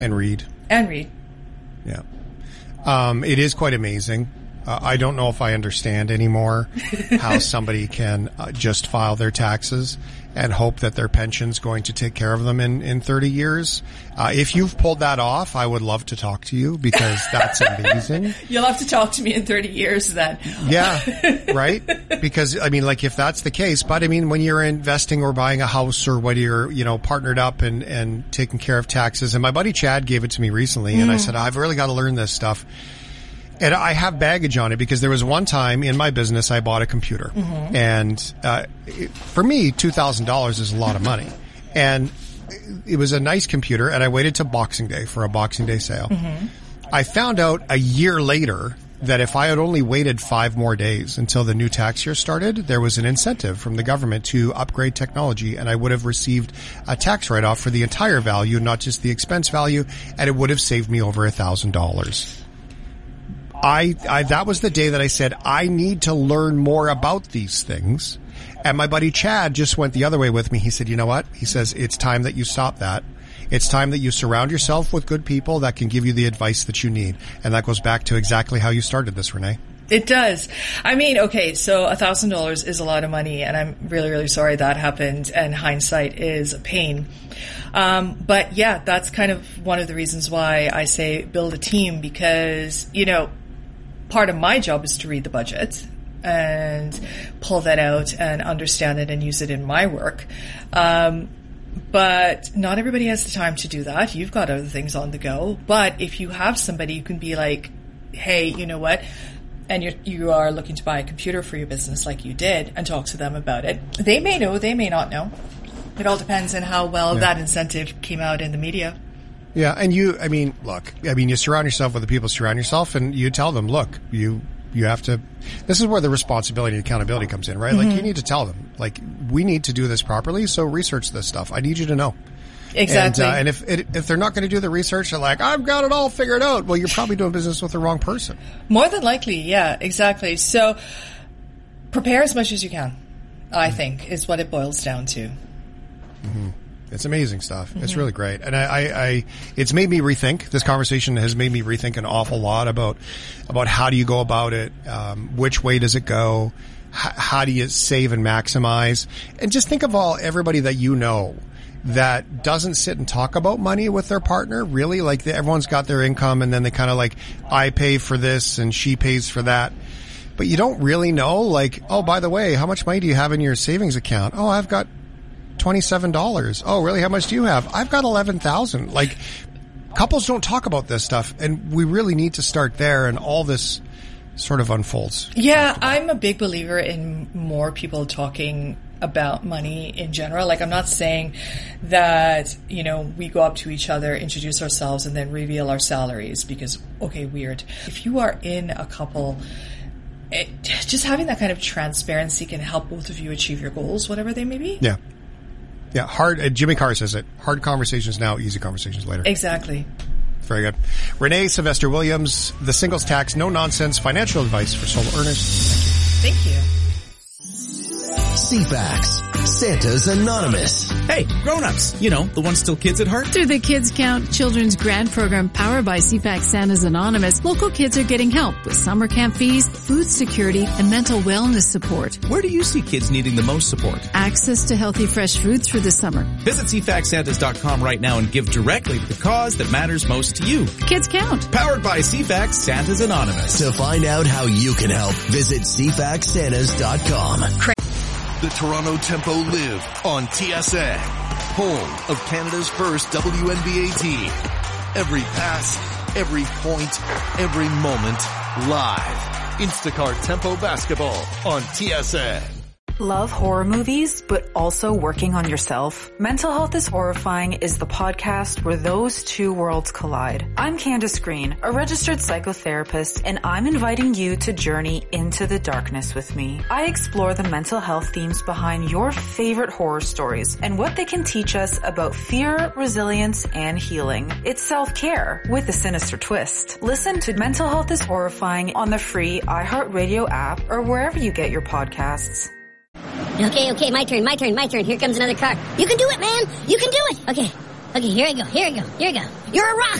And read. Yeah. It is quite amazing. I don't know if I understand anymore how somebody can just file their taxes and hope that their pension's going to take care of them in 30 years. If you've pulled that off, I would love to talk to you because that's amazing. You'll have to talk to me in 30 years then. Yeah, right? Because, I mean, like if that's the case, but I mean, when you're investing or buying a house or when you're, partnered up and taking care of taxes, and my buddy Chad gave it to me recently and I said, I've really got to learn this stuff. And I have baggage on it because there was one time in my business I bought a computer. And for me, $2,000 is a lot of money. And it was a nice computer, and I waited till Boxing Day for a Boxing Day sale. I found out a year later that if I had only waited 5 more days until the new tax year started, there was an incentive from the government to upgrade technology, and I would have received a tax write-off for the entire value, not just the expense value, and it would have saved me over $1,000. That was the day that I said, I need to learn more about these things. And my buddy Chad just went the other way with me. He said, you know what? He says, it's time that you stop that. It's time that you surround yourself with good people that can give you the advice that you need. And that goes back to exactly how you started this, Renee. It does. I mean, okay, so $1,000 is a lot of money, and I'm really, really sorry that happened, and hindsight is a pain. But yeah, that's kind of one of the reasons why I say build a team, because, part of my job is to read the budget and pull that out and understand it and use it in my work. But not everybody has the time to do that. You've got other things on the go. But if you have somebody who can be like, hey, you know what? And you are looking to buy a computer for your business like you did, and talk to them about it. They may know, they may not know. It all depends on how well that incentive came out in the media. Yeah, and you surround yourself with the people surround yourself, and you tell them, look, you have to, this is where the responsibility and accountability comes in, right? Like, you need to tell them, like, we need to do this properly, so research this stuff. I need you to know. Exactly. And if they're not going to do the research, they're like, I've got it all figured out. Well, you're probably doing business with the wrong person. More than likely, yeah, exactly. So prepare as much as you can, I think, is what it boils down to. It's amazing stuff. It's really great. And it's made me rethink. This conversation has made me rethink an awful lot about how do you go about it? Which way does it go? How do you save and maximize? And just think of everybody that you know that doesn't sit and talk about money with their partner, really. Like, everyone's got their income, and then they kind of like, I pay for this and she pays for that. But you don't really know, like, oh, by the way, how much money do you have in your savings account? Oh, I've got $27. Oh, really? How much do you have? I've got $11,000. Like, couples don't talk about this stuff, and we really need to start there, and all this sort of unfolds. Yeah, I'm a big believer in more people talking about money in general. Like, I'm not saying that, we go up to each other, introduce ourselves, and then reveal our salaries because, okay, weird. If you are in a couple, just having that kind of transparency can help both of you achieve your goals, whatever they may be. Yeah. Yeah, Jimmy Carr says it. Hard conversations now, easy conversations later. Exactly. Very good. Renee Sylvester Williams, The Singles Tax, No Nonsense Financial Advice for Solo Earners. Thank you. CFAX, Santa's Anonymous. Hey, grown-ups, the ones still kids at heart. Through the Kids Count Children's Grant Program powered by CFAX Santa's Anonymous, local kids are getting help with summer camp fees, food security, and mental wellness support. Where do you see kids needing the most support? Access to healthy fresh foods for the summer. Visit CFAXSantas.com right now and give directly to the cause that matters most to you. Kids Count. Powered by CFAX Santa's Anonymous. To find out how you can help, visit CFAXSantas.com. The Toronto Tempo live on TSN, home of Canada's first WNBA team. Every pass, every point, every moment, live. Instacart Tempo Basketball on TSN. Love horror movies, but also working on yourself? Mental Health is Horrifying is the podcast where those two worlds collide. I'm Candace Green, a registered psychotherapist, and I'm inviting you to journey into the darkness with me. I explore the mental health themes behind your favorite horror stories and what they can teach us about fear, resilience, and healing. It's self-care with a sinister twist. Listen to Mental Health is Horrifying on the free iHeartRadio app or wherever you get your podcasts. Okay, my turn. Here comes another car. You can do it, man. You can do it. Okay. Okay, here I go. You're a rock.